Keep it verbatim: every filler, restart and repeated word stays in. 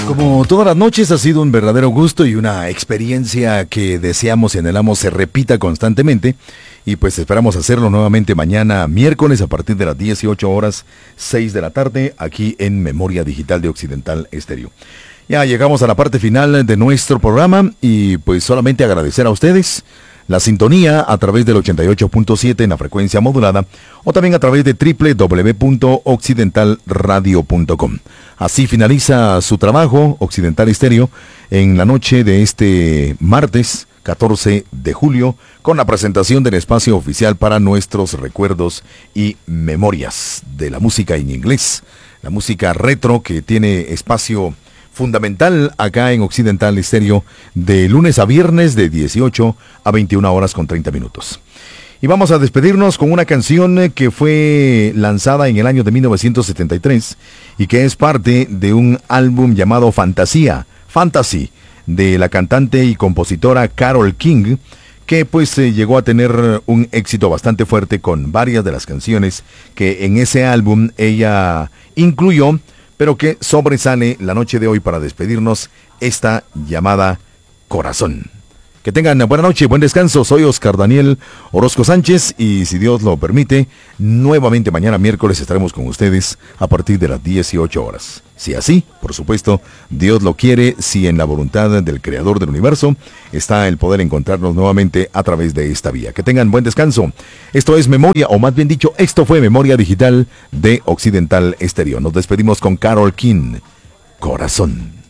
Como todas las noches, ha sido un verdadero gusto y una experiencia que deseamos y anhelamos se repita constantemente. Y pues esperamos hacerlo nuevamente mañana, miércoles, a partir de las dieciocho horas, seis de la tarde, aquí en Memoria Digital de Occidental Estéreo. Ya llegamos a la parte final de nuestro programa y pues solamente agradecer a ustedes la sintonía a través del ochenta y ocho punto siete en la frecuencia modulada o también a través de doble u doble u doble u punto occidental radio punto com. Así finaliza su trabajo Occidental Estéreo en la noche de este martes catorce de julio con la presentación del espacio oficial para nuestros recuerdos y memorias de la música en inglés, la música retro que tiene espacio fundamental acá en Occidental Estéreo de lunes a viernes de dieciocho a veintiuna horas con treinta minutos. Y vamos a despedirnos con una canción que fue lanzada en el año de mil novecientos setenta y tres y que es parte de un álbum llamado Fantasía, Fantasy, de la cantante y compositora Carole King, que pues eh, llegó a tener un éxito bastante fuerte con varias de las canciones que en ese álbum ella incluyó, pero que sobresale la noche de hoy para despedirnos esta llamada Corazón. Que tengan buena noche, buen descanso. Soy Oscar Daniel Orozco Sánchez y si Dios lo permite, nuevamente mañana miércoles estaremos con ustedes a partir de las dieciocho horas. Si así, por supuesto, Dios lo quiere, si en la voluntad del Creador del Universo está el poder encontrarnos nuevamente a través de esta vía. Que tengan buen descanso. Esto es Memoria, o más bien dicho, esto fue Memoria Digital de Occidental Estéreo. Nos despedimos con Carole King, Corazón.